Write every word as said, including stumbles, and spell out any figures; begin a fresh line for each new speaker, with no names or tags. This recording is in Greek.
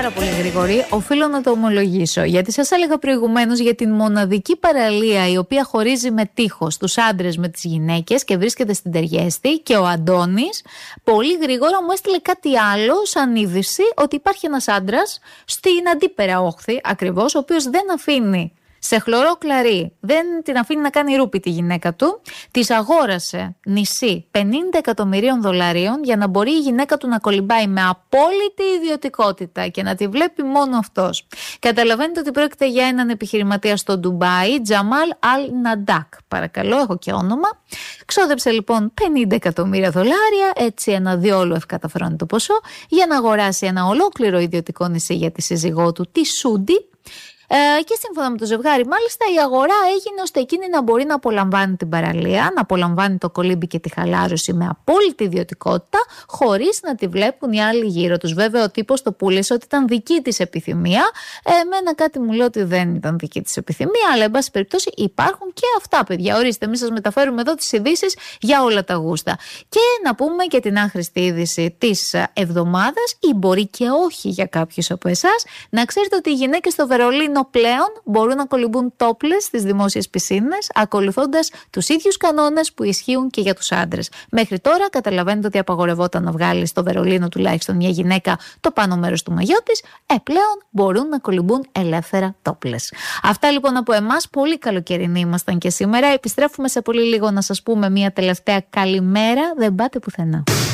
πάρα πολύ γρήγορη, οφείλω να το ομολογήσω. Γιατί σας έλεγα προηγουμένως για την μοναδική παραλία η οποία χωρίζει με τείχος τους άντρες με τις γυναίκες και βρίσκεται στην Τεργέστη, και ο Αντώνης πολύ γρήγορα μου έστειλε κάτι άλλο σαν είδηση, ότι υπάρχει ένας άντρας στην αντίπερα όχθη ακριβώς, ο οποίος δεν αφήνει σε χλωρό κλαρί, δεν την αφήνει να κάνει ρούπι τη γυναίκα του, της αγόρασε νησί πενήντα εκατομμυρίων δολαρίων για να μπορεί η γυναίκα του να κολυμπάει με απόλυτη ιδιωτικότητα και να τη βλέπει μόνο αυτός. Καταλαβαίνετε ότι πρόκειται για έναν επιχειρηματία στο Ντουμπάι, Τζαμάλ Αλ Ναντάκ. Παρακαλώ, έχω και όνομα. Ξόδεψε λοιπόν πενήντα εκατομμύρια δολάρια, έτσι ένα διόλου ευκαταφρόνητο ποσό, για να αγοράσει ένα ολόκληρο ιδιωτικό νησί για τη σύζυγό του, τη Σούντι. Ε, και σύμφωνα με το ζευγάρι, μάλιστα, η αγορά έγινε ώστε εκείνη να μπορεί να απολαμβάνει την παραλία, να απολαμβάνει το κολύμπι και τη χαλάρωση με απόλυτη ιδιωτικότητα, χωρίς να τη βλέπουν οι άλλοι γύρω τους. Βέβαια, ο τύπος το πούλησε ότι ήταν δική της επιθυμία. Εμένα κάτι μου λέει ότι δεν ήταν δική της επιθυμία, αλλά εν πάση περιπτώσει υπάρχουν και αυτά, παιδιά. Ορίστε, εμείς σας μεταφέρουμε εδώ τις ειδήσεις για όλα τα γούστα. Και να πούμε και την άχρηστη είδηση της εβδομάδας, ή μπορεί και όχι για κάποιους από εσάς, να ξέρετε ότι οι γυναίκες στο Βερολίνο πλέον μπορούν να κολυμπούν τόπλες στις δημόσιες πισίνες, ακολουθώντας τους ίδιους κανόνες που ισχύουν και για τους άντρες. Μέχρι τώρα καταλαβαίνετε ότι απαγορευόταν να βγάλει στο Βερολίνο τουλάχιστον μια γυναίκα το πάνω μέρος του μαγιό της. Ε, πλέον μπορούν να κολυμπούν ελεύθερα τόπλες. Αυτά λοιπόν από εμάς. Πολύ καλοκαιρινοί ήμασταν και σήμερα. Επιστρέφουμε σε πολύ λίγο να σας πούμε μια τελευταία καλημέρα. Δεν πάτε πουθενά.